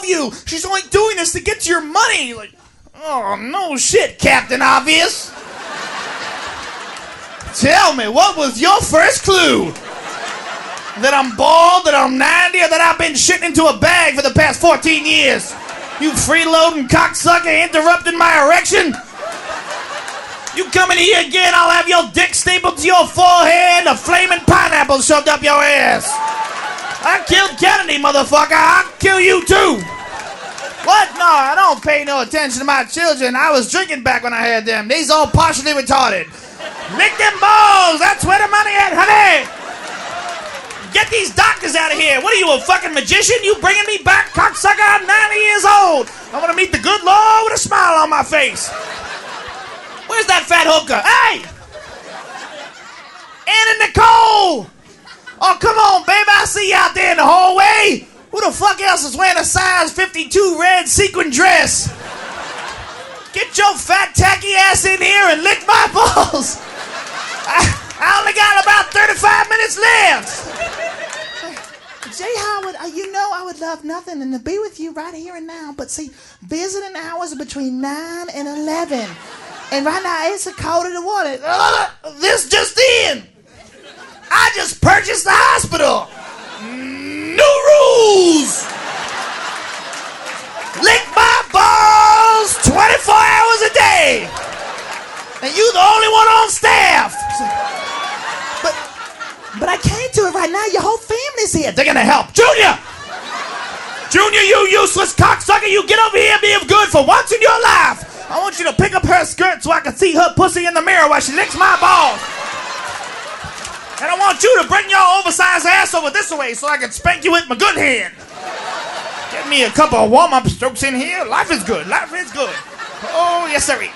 love you. She's only doing this to get to your money. Like, oh, no shit, Captain Obvious. Tell me, what was your first clue? That I'm bald, that I'm 90, or that I've been shitting into a bag for the past 14 years? You freeloading cocksucker interrupting my erection? You come in here again, I'll have your dick stapled to your forehead and a flaming pineapple shoved up your ass. I killed Kennedy, motherfucker. I'll kill you too. What? No, I don't pay no attention to my children. I was drinking back when I had them. They's all partially retarded. Lick them balls. That's where the money at, honey. Get these doctors out of here. What are you, a fucking magician? You bringing me back, cocksucker? I'm 90 years old. I want to meet the good Lord with a smile on my face. Where's that fat hooker? Hey! Anna Nicole! Oh, come on, baby. I see you out there in the hallway. Who the fuck else is wearing a size 52 red sequin dress? Get your fat, tacky ass in here and lick my balls. I only got about 35 minutes left. Jay Howard, you know I would love nothing than to be with you right here and now. But see, visiting hours are between 9 and 11. And right now, it's a quarter to 1. This just in. I just purchased the hospital. New rules. Lick my balls 24 hours a day. And you the only one on staff. But I can't do it right now. Your whole family's here. They're gonna help. Junior! Junior, you useless cocksucker. You get over here and be good for once in your life. I want you to pick up her skirt so I can see her pussy in the mirror while she licks my balls. And I want you to bring your oversized ass over this way so I can spank you with my good hand. Get me a couple of warm-up strokes in here. Life is good. Life is good. Oh, yes, sir.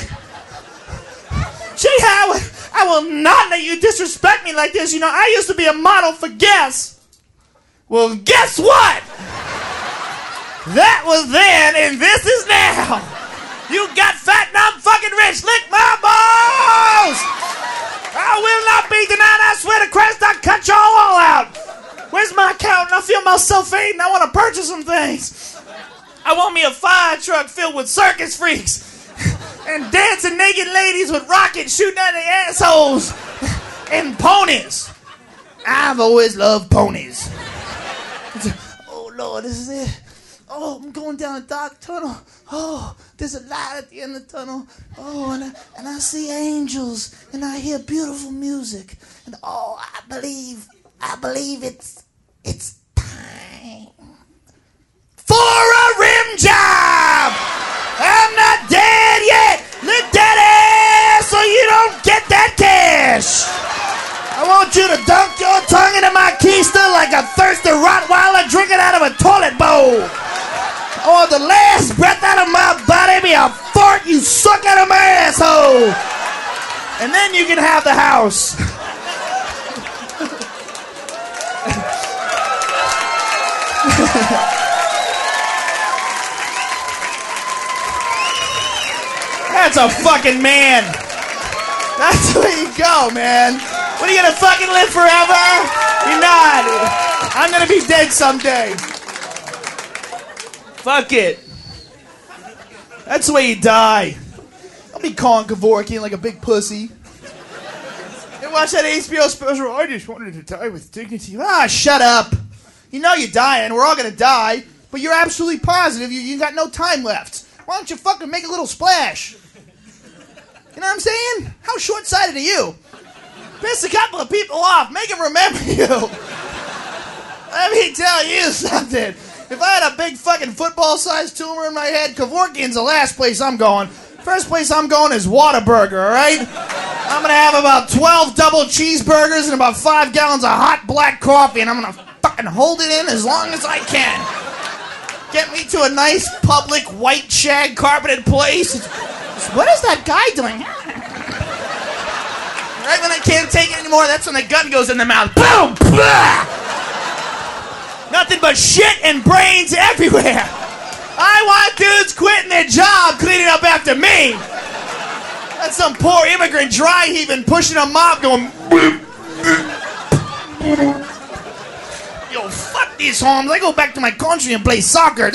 Jay Howard, I will not let you disrespect me like this. You know, I used to be a model for Guess. Well, guess what? That was then and this is now. You got fat and I'm fucking rich. Lick my balls. I will not be denied. I swear to Christ, I'll cut y'all all out. Where's my account? I feel myself fading. I want to purchase some things. I want me a fire truck filled with circus freaks. And dancing naked ladies with rockets shooting at their assholes. And ponies. I've always loved ponies. Oh, Lord, this is it. Oh, I'm going down a dark tunnel. Oh, there's a light at the end of the tunnel. Oh, and I see angels. And I hear beautiful music. And oh, I believe it's time for a rim job. I'm not dead yet. Lick that ass so you don't get that cash. I want you to dunk your tongue into my keister like a thirsty Rottweiler drinking out of a toilet bowl. I want the last breath out of my body be a fart you suck out of my asshole. And then you can have the house. That's a fucking man. That's where you go, man. What, are you gonna fucking live forever? You're not. I'm gonna be dead someday. Fuck it. That's the way you die. I'll be calling Kevorkian like a big pussy. Hey, watch that HBO special. I just wanted to die with dignity. Ah, shut up. You know you're dying. We're all gonna die. But you're absolutely positive you got no time left. Why don't you fucking make a little splash? You know what I'm saying? How short-sighted are you? Piss a couple of people off. Make them remember you. Let me tell you something. If I had a big fucking football-sized tumor in my head, Kevorkian's the last place I'm going. First place I'm going is Whataburger, all right? I'm going to have about 12 double cheeseburgers and about 5 gallons of hot black coffee, and I'm going to fucking hold it in as long as I can. Get me to a nice public white shag carpeted place. What is that guy doing? Right when I can't take it anymore, that's when the gun goes in the mouth. Boom! Blah! Nothing but shit and brains everywhere. I want dudes quitting their job cleaning up after me. That's some poor immigrant dry heaving pushing a mop going... Yo, fuck these homes. I go back to my country and play soccer.